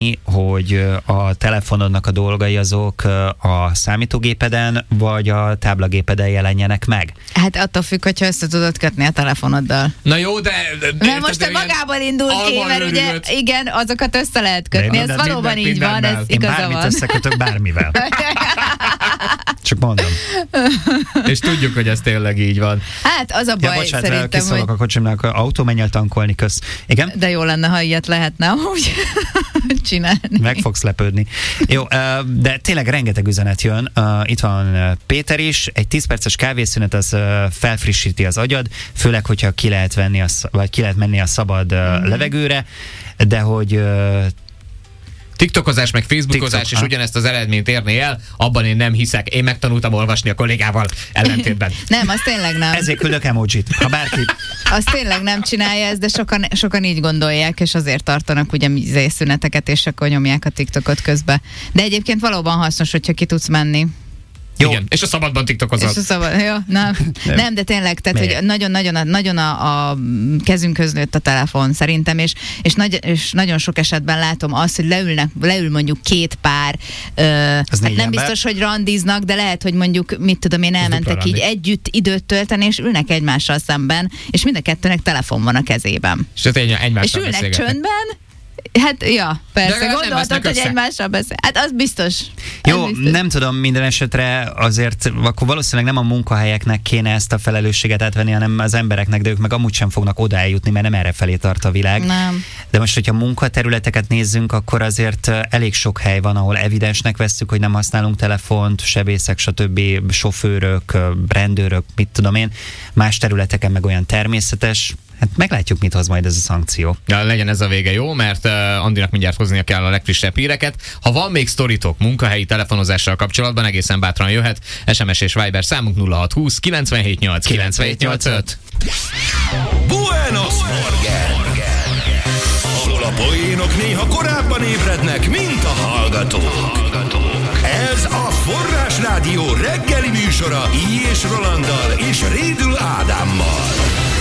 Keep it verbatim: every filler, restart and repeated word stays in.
hogy a telefonodnak a dolgai azok a számítógépeden, vagy a táblagépeden jelenjenek meg? Hát attól függ, hogyha össze tudod kötni a telefonoddal. Na jó, de... de Mert most te magából indul ki, mert ugye örülött. igen, azokat össze lehet kötni. Ez valóban így van, ez Én igaza bármit van. összekötök bármivel. Csak mondom. És tudjuk, hogy ez tényleg így van. Hát az a baj, Ja, bocsánat, szerintem, kiszólok hogy... a kocsimnak, autó, menj el tankolni, kösz. Igen? De jó lenne, ha ilyet lehetne amúgy csinálni. Meg fogsz lepődni. Jó, de tényleg rengeteg üzenet jön. Itt van Péter is. Egy tíz perces kávészünet az felfrissíti az agyad, főleg, hogyha ki lehet venni, a, vagy ki lehet menni a szabad mm-hmm. levegőre, de hogy TikTokozás meg Facebookozás, TikTok, és ugyanezt az eredményt érné el, abban én nem hiszek. Én megtanultam olvasni a kollégával ellentétben. Nem, az tényleg nem. Ezért küldök emojit, ha bárki. Az tényleg nem csinálja ezt, de sokan, sokan így gondolják, és azért tartanak ugye szüneteket, és akkor nyomják a TikTokot közbe. De egyébként valóban hasznos, hogyha ki tudsz menni. Jó. Igen, és a szabadban tiktokozol. És a szabad, jó, nem. nem. nem, de tényleg, tehát, Miért? hogy nagyon-nagyon nagyon a, a kezünkhöz nőtt a telefon szerintem, és, és, nagy, és nagyon sok esetben látom azt, hogy leülnek, leül mondjuk két pár, ö, hát nem ember. Biztos, hogy randiznak, de lehet, hogy mondjuk, mit tudom én, elmentek így együtt időt tölteni, és ülnek egymással szemben, és mind a kettőnek telefon van a kezében. És, egy, és ülnek csöndben. Hát, ja, persze, gondoltad, hogy egymással beszél. Hát az biztos. Jó, biztos. Nem tudom, minden esetre azért, akkor valószínűleg nem a munkahelyeknek kéne ezt a felelősséget átvenni, hanem az embereknek, de ők meg amúgy sem fognak oda eljutni, mert nem erre felé tart a világ. Nem. De most, hogyha munkaterületeket nézzünk, akkor azért elég sok hely van, ahol evidensnek vesszük, hogy nem használunk telefont, sebészek, stb., sofőrök, rendőrök, mit tudom én. Más területeken meg olyan természetes. Hát meglátjuk, mit hoz majd ez a szankció. Ja, legyen ez a vége, jó? Mert uh, Andinak mindjárt hoznia kell a legfrissebb híreket. Ha van még sztoritok munkahelyi telefonozással kapcsolatban, egészen bátran jöhet. es em es és Viber számunk nulla hat húsz kilencvenhét nyolc kilencvenhét nyolcvanöt. Buenos Morgen! Ahol a poénok néha korábban ébrednek, mint a hallgatók. Ez a Forrás Rádió reggeli műsora I és Rolanddal és Rédül Ádámmal.